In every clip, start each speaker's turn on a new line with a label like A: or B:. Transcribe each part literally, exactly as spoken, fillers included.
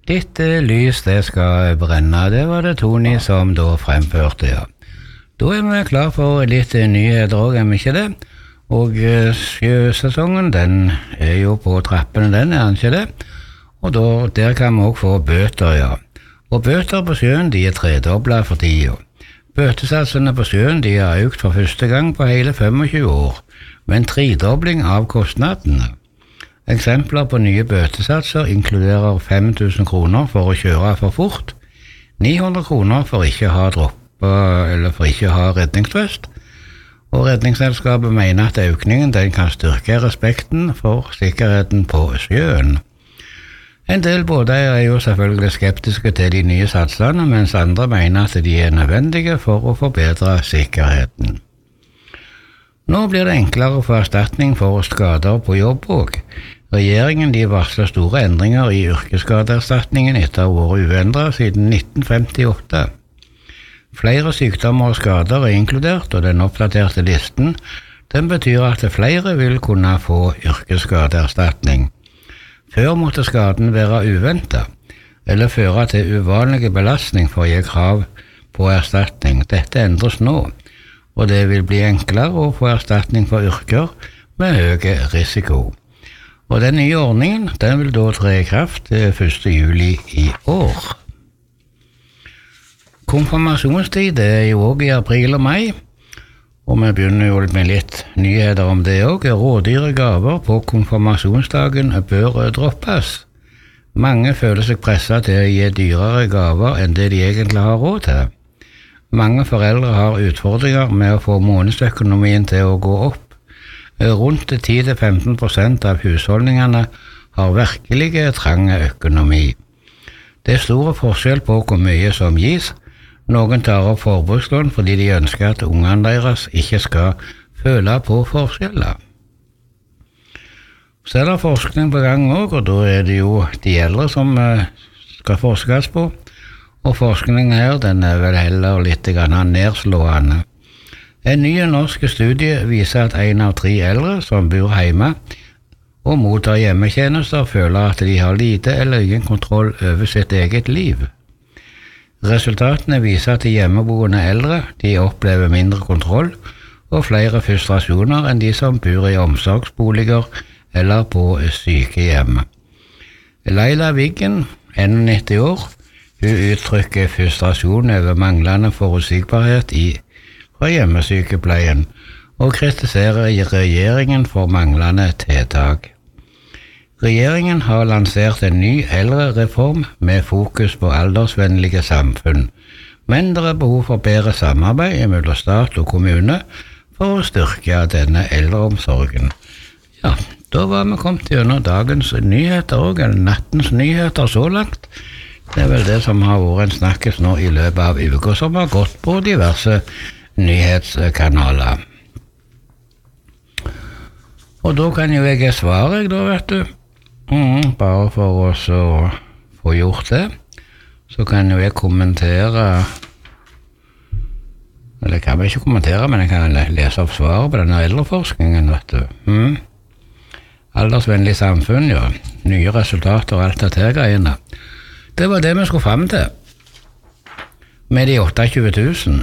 A: Litt eh, lys det skal brenne, det var det Tony som da fremførte, ja. Da er vi klar for litt eh, nyheter også, er vi ikke det? Og eh, sjøsesongen, den er jo på trappene, den er den ikke det? Og da, der kan vi også få bøter, ja. Og bøter på sjøen, de er tredoblet for tida. Bøtesatsene på sjøen, de har økt for første gang på hele femogtjue år, med en tredobling av kostnadene. Eksempler på nye bøtesatser inkluderer fem tusen kroner for å kjøre for fort, ni hundre kroner for ikke å ha droppa eller for ikke å ha redningsvest, og redningsselskapet mener at økningen den kan styrke respekten for sikkerheten på sjøen. En del båteiere er jo selvfølgelig skeptiske til de nye satsene, mens andre mener at de er nødvendige for å forbedre sikkerheten. Nå blir det enklere å få erstatning for skader på jobb også. Regjeringen de varsler store endringer i yrkesskadeerstatningen etter å ha vært uendret siden nitten femtiåtte. Flere sykdommer og skader er inkludert, og den oppdaterte listen den betyr at flere vil kunne få yrkesskadeerstatning. Før måtte skaden være uventet, eller føre til uvanlig belastning for å gi krav på erstatning. Dette endres nå, og det vil bli enklere å få erstatning for yrker med høy risiko. Og den nye ordningen, den vil da tre i kraft første juli i år. Konfirmasjonstid det er jo også i april og mai, og vi begynner jo med litt nyheter om det også. Rådyre gaver på konfirmasjonsdagen bør droppes. Mange føler seg presset til å gi dyrere gaver enn det de egentlig har råd til. Mange foreldre har utfordringer med å få månedsøkonomien til å gå opp. Rundt ti til femten prosent av husholdningene har virkelig trang økonomi. Det er store forskjell på hvor mye som gis. Noen tar opp forbrukslån fordi de ønsker at ungene deres ikke skal føle på forskjeller. Så er det forskning på gang også, og da er det jo de eldre som skal forskes på. Og forskningen her, den er vel heller litt nedslående. En ny norsk studie viser at en av tre eldre som bor hjemme og mottar hjemmetjenester føler at de har lite eller ingen kontroll over sitt eget liv. Resultatene viser at de hjemmeboende eldre de opplever mindre kontroll og flere frustrasjoner enn de som bor i omsorgsboliger eller på sykehjem. Leila Wiggen, nitti år, hun uttrykker frustrasjon over manglende forutsigbarhet i fra hjemmesykepleien og kritiserer regjeringen for manglende tiltak. Regjeringen har lansert en ny eldrereform med fokus på aldersvennlige samfunn, men det er behov for bedre samarbeid mellom stat og kommune for å styrke denne eldreomsorgen. Ja, da var vi kommet gjennom dagens nyheter og nattens nyheter så langt. Det er vel det som har vært en snakkes nå i løpet av uka som har gått på diverse nyhetskanaler. Og da kan jo jeg svare, da vet du. Mm, bare for oss å få gjort det, så kan jo jeg kommentere, eller jeg kan vel ikke kommentere, men jeg kan lese opp svaret på denne eldreforskningen, vet du. Mm. Aldersvennlig samfunn, ja. Nye resultater og alt det her greiene. Det var det vi skulle frem til. Med de tjueåtte tusen.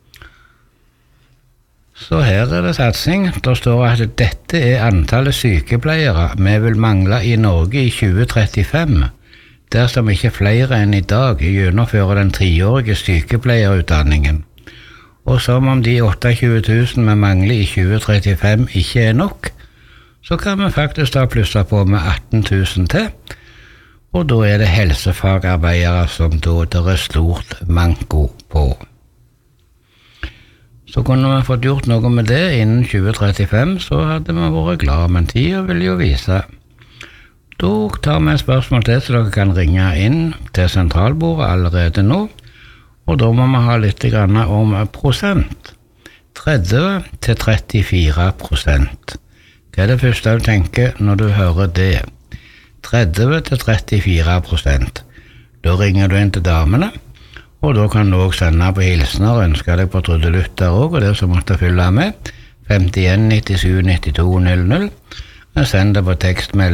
A: Så her er det satsing. Det står at dette er antallet sykepleiere vi vil mangle i Norge i tjue trettifem, dersom ikke flere enn i dag gjennomfører den treårige sykepleierutdanningen. Og som om de tjueåtte tusen vi mangler i tjue trettifem ikke er nok, så kan vi faktisk da plusse på med atten tusen til, og da er det helsefagarbeidere som da det er stort manko på. Så kunne vi fått gjort noe med det innen tjue trettifem, så hadde vi vært glad, men tida vil jo vise. Da tar vi et spørsmål til, så dere kan ringe inn til sentralbordet allerede nå, og da må vi ha litt grann om prosent. tretti til trettifire prosent. Hva er det første du tenker når du hører det? tretti til trettifire prosent. Da ringer du inn til damene, og da kan du også sende på hilsener og ønske deg på trudelutt der også, og det som måtte fylle med, femtien nittisju nittito null null. Send det på tekstmelding